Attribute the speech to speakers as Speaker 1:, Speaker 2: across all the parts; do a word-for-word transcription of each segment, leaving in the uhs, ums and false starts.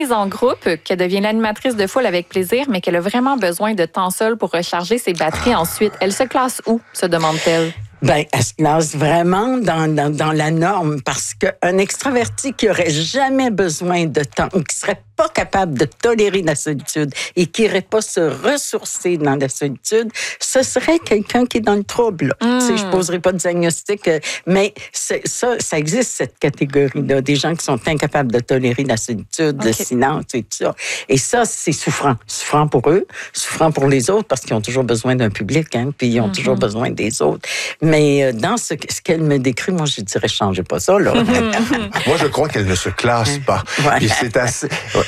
Speaker 1: en groupe, qu'elle devient l'animatrice de foule avec plaisir, mais qu'elle a vraiment besoin de temps seul pour recharger ses batteries ensuite. Elle se classe où, se demande-t-elle?
Speaker 2: Ben, elle se classe vraiment dans, dans, dans la norme parce qu'un extraverti qui aurait jamais besoin de temps ou qui serait pas capable de tolérer la solitude et qui irait pas se ressourcer dans la solitude, ce serait quelqu'un qui est dans le trouble. Mm. Tu sais, je poserai pas de diagnostic, mais c'est, ça, ça existe, cette catégorie-là, des gens qui sont incapables de tolérer la solitude, okay. le silence et tout ça. Et ça, c'est souffrant. Souffrant pour eux, souffrant pour les autres parce qu'ils ont toujours besoin d'un public, hein, puis ils ont mm-hmm. toujours besoin des autres. Mais dans ce, ce qu'elle me décrit, moi, je dirais, changez pas ça, là.
Speaker 3: Moi, je crois qu'elle ne se classe pas.
Speaker 2: Ouais.
Speaker 3: Puis c'est assez...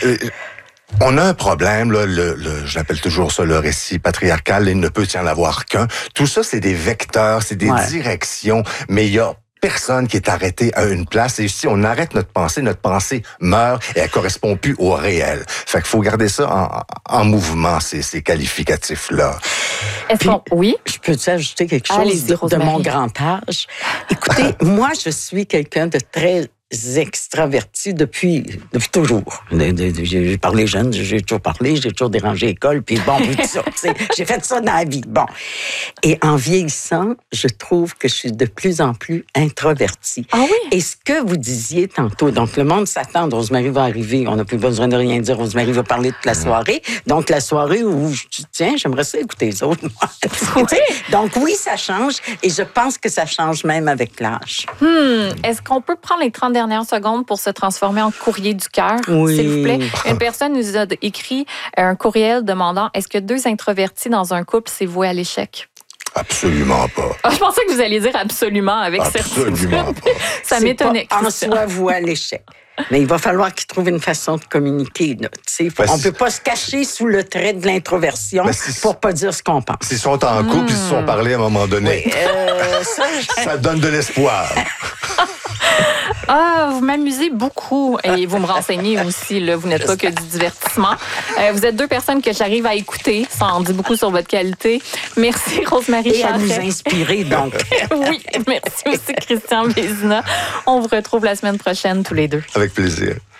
Speaker 3: On a un problème, là, le, le, j'appelle toujours ça le récit patriarcal, il ne peut y en avoir qu'un. Tout ça, c'est des vecteurs, c'est des ouais. directions, mais il y a personne qui est arrêté à une place. Et si on arrête notre pensée, notre pensée meurt et elle correspond plus au réel. Fait qu'il faut garder ça en, en mouvement, ces, ces qualificatifs-là.
Speaker 1: Est-ce
Speaker 2: Puis,
Speaker 1: qu'on... Oui?
Speaker 2: Je peux t'ajouter quelque chose
Speaker 1: Allez-y,
Speaker 2: de, de
Speaker 1: Rosemary.
Speaker 2: mon grand âge? Écoutez, moi, je suis quelqu'un de très extraverti depuis, depuis toujours. J'ai parlé jeune, j'ai toujours parlé, j'ai toujours dérangé l'école, puis bon, tout ça. J'ai fait ça dans la vie. Bon. Et en vieillissant, je trouve que je suis de plus en plus introvertie.
Speaker 1: Ah oui?
Speaker 2: Et ce que vous disiez tantôt, donc le monde s'attend, Rosemary va arriver, on n'a plus besoin de rien dire, Rosemary va parler toute la soirée. Donc la soirée où je dis, tiens, j'aimerais ça écouter les autres, moi. Oui. Donc oui, ça change, et je pense que ça change même avec l'âge.
Speaker 1: Hmm. Est-ce qu'on peut prendre les trente dernières secondes pour se transformer en courrier du cœur,
Speaker 2: oui.
Speaker 1: s'il vous plaît? Une personne nous a écrit un courriel demandant est-ce que deux introvertis dans un couple, c'est voué à l'échec?
Speaker 3: Absolument pas.
Speaker 1: Ah, je pensais que vous alliez dire absolument avec
Speaker 3: absolument
Speaker 1: certitude.
Speaker 3: Pas.
Speaker 1: Ça
Speaker 2: c'est
Speaker 1: m'étonnait.
Speaker 2: Pas en soi voué à l'échec. Mais il va falloir qu'ils trouvent une façon de communiquer. Là. Faut, ben, on ne peut pas se cacher sous le trait de l'introversion ben, si, pour pas dire ce qu'on pense.
Speaker 3: S'ils sont en couple, mmh. ils se sont parlé à un moment donné.
Speaker 2: Oui, euh, ça,
Speaker 3: ça donne de l'espoir.
Speaker 1: Ah, vous m'amusez beaucoup et vous me renseignez aussi. Là, vous n'êtes pas que du divertissement. Euh, vous êtes deux personnes que j'arrive à écouter. Ça en dit beaucoup sur votre qualité. Merci, Rosemary
Speaker 2: Charret. Et à nous inspirer, donc.
Speaker 1: Oui, merci aussi, Christian Vézina. On vous retrouve la semaine prochaine, tous les deux.
Speaker 3: Avec plaisir.